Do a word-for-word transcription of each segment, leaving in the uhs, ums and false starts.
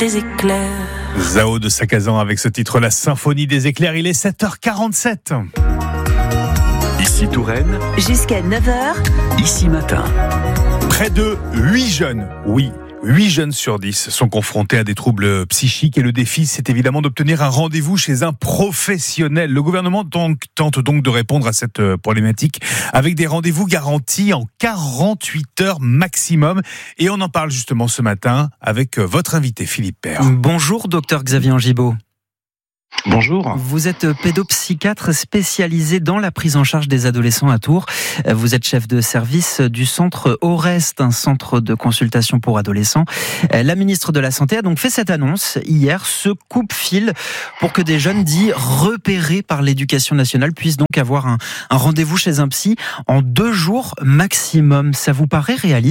des éclairs. Zao de Sakazan avec ce titre La Symphonie des éclairs. Il est sept heures quarante-sept. Ici Touraine. Jusqu'à neuf heures. Ici Matin. Près de huit jeunes, oui, huit jeunes sur dix sont confrontés à des troubles psychiques et le défi, c'est évidemment d'obtenir un rendez-vous chez un professionnel. Le gouvernement tente donc de répondre à cette problématique avec des rendez-vous garantis en quarante-huit heures maximum. Et on en parle justement ce matin avec votre invité Philippe Père. Bonjour docteur Xavier Angibault. Bonjour. Vous êtes pédopsychiatre spécialisé dans la prise en charge des adolescents à Tours. Vous êtes chef de service du centre Orest, un centre de consultation pour adolescents. La ministre de la Santé a donc fait cette annonce hier, ce coupe-fil pour que des jeunes dits repérés par l'éducation nationale puissent donc avoir un, un rendez-vous chez un psy en deux jours maximum. Ça vous paraît réaliste ?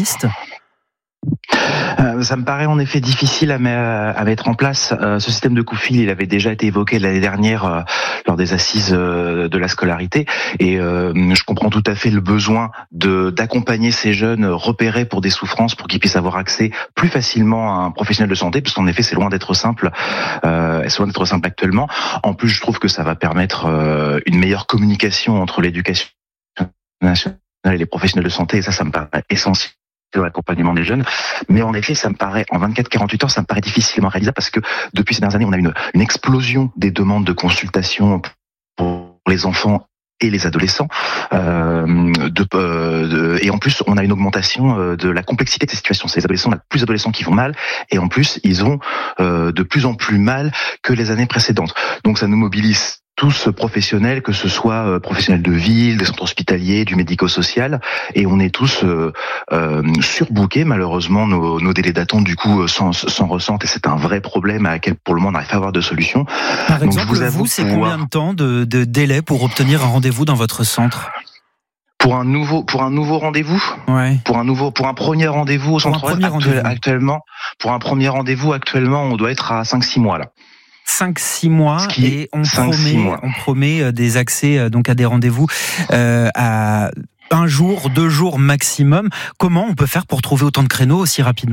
Euh, ça me paraît en effet difficile à, me, à mettre en place. Euh, ce système de coup-fil, il avait déjà été évoqué l'année dernière euh, lors des assises euh, de la scolarité, et euh, je comprends tout à fait le besoin de d'accompagner ces jeunes repérés pour des souffrances, pour qu'ils puissent avoir accès plus facilement à un professionnel de santé, parce qu'en effet, c'est loin d'être simple. Euh, c'est loin d'être simple actuellement. En plus, je trouve que ça va permettre euh, une meilleure communication entre l'éducation nationale et les professionnels de santé, et ça, ça me paraît essentiel de l'accompagnement des jeunes. Mais en effet, ça me paraît, en vingt-quatre à quarante-huit heures, ça me paraît difficilement réalisable parce que depuis ces dernières années, on a une, une explosion des demandes de consultation pour les enfants et les adolescents. Euh, de, euh, de, et en plus, on a une augmentation euh, de la complexité de ces situations. Ces adolescents, on a plus d'adolescents qui vont mal, et en plus, ils ont euh, de plus en plus mal que les années précédentes. Donc ça nous mobilise tous professionnels, que ce soit euh, professionnels de ville, des centres hospitaliers, du médico-social, et on est tous euh, euh, surbookés. Malheureusement, nos, nos délais d'attente du coup s'en, s'en ressentent, et c'est un vrai problème à laquelle pour le moment on n'arrive pas à avoir de solution. Par Donc, exemple, je vous, vous, c'est pouvoir... combien de temps de, de délai pour obtenir un rendez-vous dans votre centre ? Pour un nouveau, pour un nouveau rendez-vous, ouais. pour un nouveau, pour un premier rendez-vous au centre actuel, rendez-vous. actuellement, pour un premier rendez-vous actuellement, on doit être à cinq six mois là. cinq six mois et on promet, mois. on promet des accès donc à des rendez-vous euh, à un jour, deux jours maximum. Comment on peut faire pour trouver autant de créneaux aussi rapidement ?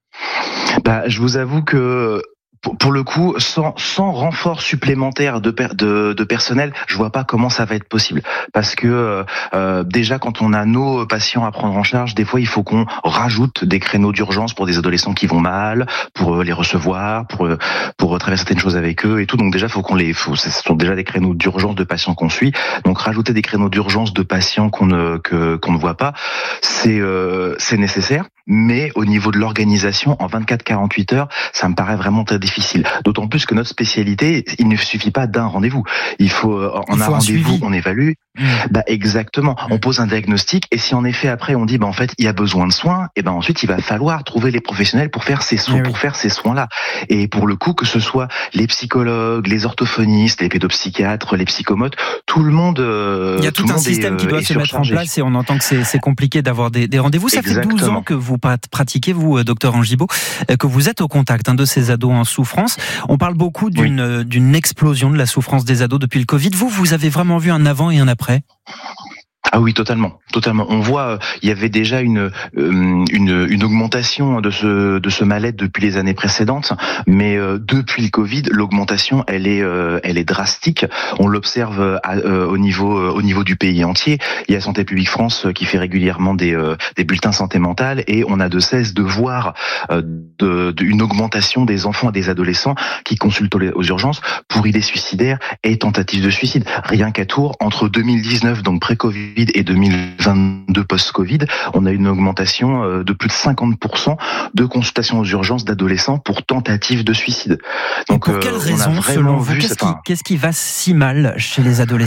Bah, je vous avoue que pour le coup, sans, sans renfort supplémentaire de, per, de, de personnel, je vois pas comment ça va être possible. Parce que euh, déjà, quand on a nos patients à prendre en charge, des fois, il faut qu'on rajoute des créneaux d'urgence pour des adolescents qui vont mal, pour les recevoir, pour pour traverser certaines choses avec eux et tout. Donc déjà, faut qu'on les, faut, ce sont déjà des créneaux d'urgence de patients qu'on suit. Donc rajouter des créneaux d'urgence de patients qu'on ne que qu'on ne voit pas, c'est euh, c'est nécessaire. Mais au niveau de l'organisation, en vingt-quatre à quarante-huit heures, ça me paraît vraiment très difficile. D'autant plus que notre spécialité, il ne suffit pas d'un rendez-vous. Il faut, en il faut un rendez-vous, on évalue. Mmh. Bah, exactement. Mmh. On pose un diagnostic, et si en effet après on dit, bah, en fait, il y a besoin de soins, et ben, ensuite, il va falloir trouver les professionnels pour faire ces soins, mmh. pour faire ces soins-là. Et pour le coup, que ce soit les psychologues, les orthophonistes, les pédopsychiatres, les psychomotes, tout le monde, euh, il y a tout, tout un système est, qui doit se mettre en place, et on entend que c'est, c'est compliqué d'avoir des, des rendez-vous. Ça Exactement. fait douze ans que vous pratiquez, vous, docteur Angibault, que vous êtes au contact hein, de ces ados en souffrance. On parle beaucoup d'une, oui. d'une explosion de la souffrance des ados depuis le Covid. Vous, vous avez vraiment vu un avant et un après ? Ah oui, totalement, totalement. On voit, euh, il y avait déjà une euh, une, une augmentation de ce de ce mal-être depuis les années précédentes, mais euh, depuis le Covid, l'augmentation, elle est euh, elle est drastique. On l'observe à, euh, au niveau euh, au niveau du pays entier. Il y a Santé publique France qui fait régulièrement des euh, des bulletins santé mentale, et on a de cesse de voir euh, de, de une augmentation des enfants et des adolescents qui consultent aux urgences pour idées suicidaires et tentatives de suicide. Rien qu'à Tours, entre deux mille dix-neuf, donc pré-Covid, et deux mille vingt-deux post-Covid, on a une augmentation de plus de cinquante pour cent de consultations aux urgences d'adolescents pour tentatives de suicide. Donc, et pour quelles euh, raisons, selon vous, qu'est-ce qui, qu'est-ce qui va si mal chez les adolescents ?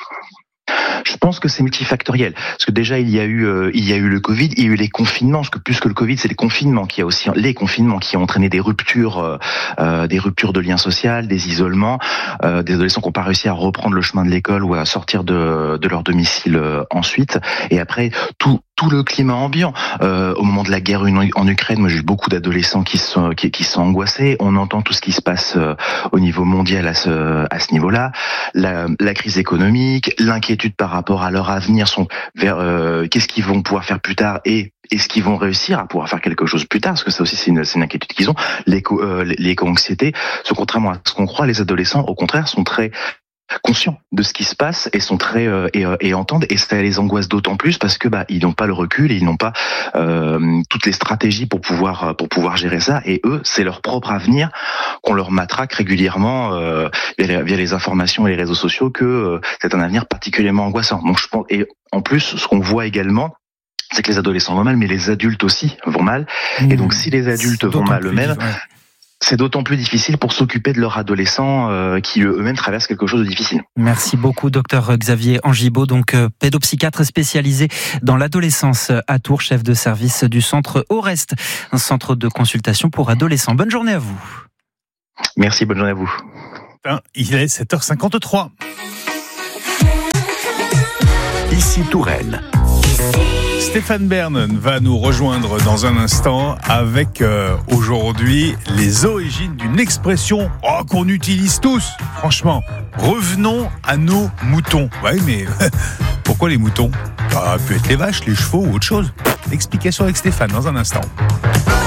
Je pense que c'est multifactoriel, parce que déjà il y a eu euh, il y a eu le Covid, il y a eu les confinements, parce que plus que le Covid, c'est les confinements qui a aussi les confinements qui ont entraîné des ruptures, euh, euh, des ruptures de liens sociaux, des isolements, euh, des adolescents qui n'ont pas réussi à reprendre le chemin de l'école ou à sortir de de leur domicile euh, ensuite, et après tout tout le climat ambiant. Euh, au moment de la guerre en Ukraine, moi j'ai eu beaucoup d'adolescents qui sont qui, qui sont angoissés. On entend tout ce qui se passe euh, au niveau mondial à ce à ce niveau-là, la, la crise économique, l'inquiétude par rapport rapport à leur avenir, sont vers euh, qu'est-ce qu'ils vont pouvoir faire plus tard et est-ce qu'ils vont réussir à pouvoir faire quelque chose plus tard, parce que ça aussi c'est une, c'est une inquiétude qu'ils ont. L'éco, euh, l'éco-anxiété, ce, contrairement à ce qu'on croit, les adolescents au contraire sont très conscients de ce qui se passe et sont très euh, et, euh, et entendent, et ça les angoisse d'autant plus parce que bah ils n'ont pas le recul et ils n'ont pas euh, toutes les stratégies pour pouvoir pour pouvoir gérer ça, et eux c'est leur propre avenir qu'on leur matraque régulièrement euh, via, les, via les informations et les réseaux sociaux que euh, c'est un avenir particulièrement angoissant. Donc je pense, et en plus ce qu'on voit également, c'est que les adolescents vont mal, mais les adultes aussi vont mal. Mmh. Et donc si les adultes vont mal eux-mêmes, c'est d'autant plus difficile pour s'occuper de leurs adolescents euh, qui eux-mêmes traversent quelque chose de difficile. Merci beaucoup, docteur Xavier Angibaud, donc euh, pédopsychiatre spécialisé dans l'adolescence à Tours, chef de service du centre Orest, un centre de consultation pour adolescents. Bonne journée à vous. Merci, bonne journée à vous. Il est sept heures cinquante-trois. Ici Touraine. Stéphane Bern va nous rejoindre dans un instant avec euh, aujourd'hui les origines d'une expression oh, qu'on utilise tous. Franchement, revenons à nos moutons. Oui, mais pourquoi les moutons ? Ça aurait pu être les vaches, les chevaux ou autre chose. Explication avec Stéphane dans un instant.